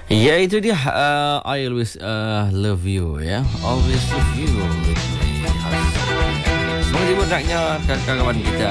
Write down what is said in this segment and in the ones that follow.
Ya, itu dia. I always love you, ya. Always love you. Semoga dibudaknya kawan-kawan kita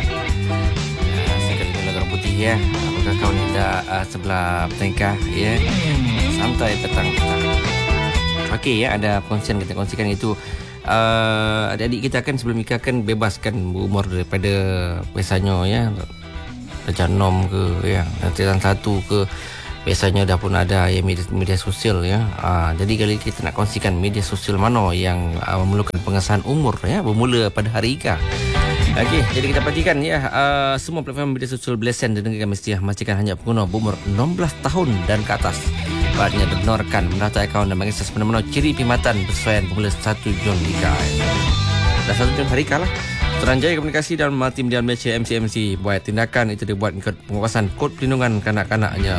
sekali di negara putih, ya. Apakah kawan kita sebelah Tengkah, ya. Santai petang-petang. Okey, ya, ada perkongsian kita kongsikan itu. Adik-adik kita kan sebelum nikah kan bebaskan berumur daripada biasanya, ya. Darjah 6 ke, ya. Darjah 1 ke. Biasanya dah pun ada ya media sosial, ya. Jadi kali kita nak kongsikan media sosial mana yang memerlukan pengesahan umur, ya, bermula pada hari nikah. Okey, jadi kita perhatikan, ya, semua platform media sosial berlesen di negara mesti memastikan hanya pengguna berumur 16 tahun dan ke atas. Baiknya benarkan mendaftar akaun dan mengakses mana-mana ciri perkhidmatan bersesuaian bermula 1 Jun nikah. Dah 1 Jun hari nikah lah. Teranjaya Komunikasi dan Multimedia Malaysia MCMC buat tindakan itu dibuat ikut pengawasan kod perlindungan kanak-kanaknya,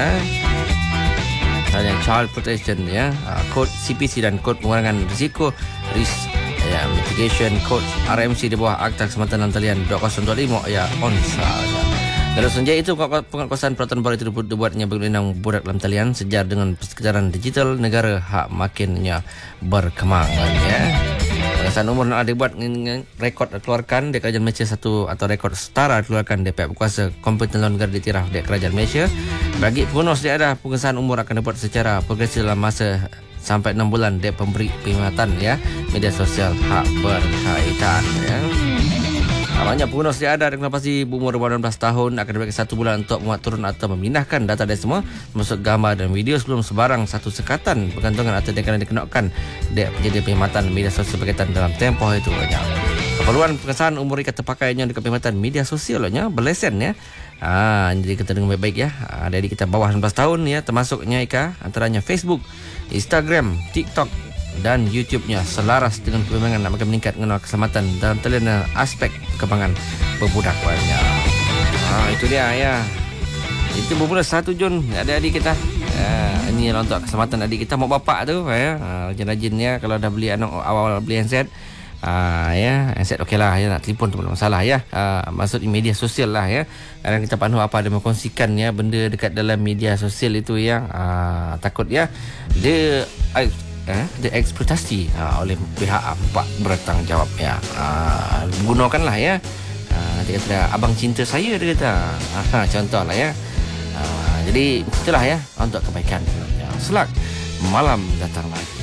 misalnya Child Protection, ya, kod CPC dan kod pengurangan risiko risk, ya, mitigation kod RMC di bawah Akta Keselamatan Talian 2025, ya, ONSA, ya. Dalam senjata itu, penguasaan peraturan baru itu dibuatnya berlindung budak dalam talian sejar dengan persekitaran digital negara hak makinnya berkembang, ya. Pengesahan umur nak dibuat dengan rekod dikeluarkan di Kerajaan Malaysia satu atau rekod setara dikeluarkan di pihak berkuasa kompeten negara diiktiraf di Kerajaan Malaysia. Bagi pengguna sedia ada, pengesahan umur akan dibuat secara progresif dalam masa sampai 6 bulan dari pemberi perkhidmatan, ya, media sosial hak berkaitan, ya. Banyak pengguna sedia ada dengan pasti berumur 18 tahun akan diberikan 1 bulan untuk muat turun atau memindahkan data dia semua termasuk gambar dan video sebelum sebarang satu sekatan bergantungan atau dia kena dikenakan dia penyedia perkhidmatan media sosial berkaitan dalam tempoh itu, ya. Keperluan pengesahan umur ikat terpakainya dekat perkhidmatan media sosial, ya, berlesen, ya. Jadi kita dengar baik-baik, ya. Dari kita bawah 18 tahun, ya, termasuknya Ika antaranya Facebook, Instagram, TikTok dan YouTube-nya selaras dengan perkembangan nak makin meningkat mengenal keselamatan dalam talian aspek perkembangan berbudak banyak. Itu dia, ya. Itu bermula 1 Jun adik-adik kita. Ini untuk keselamatan adik kita, mak bapak tu, ya. Rajin-rajin, ya, kalau dah beli anak awal beli handset. Ya, handset okeylah, ya, nak telefon tu belum masalah, ya. Maksud media sosial lah, ya. Kadang kita pandu apa ada mengkongsikan, ya, benda dekat dalam media sosial itu, ya. Takut, ya, dia dieksploitasi oleh pihak empat bertanggungjawab, ya. Gunakanlah, ya. Dia kata abang cinta saya, dia kata. Contohlah, ya. Jadi itulah, ya, untuk kebaikan. Selak malam datang lagi.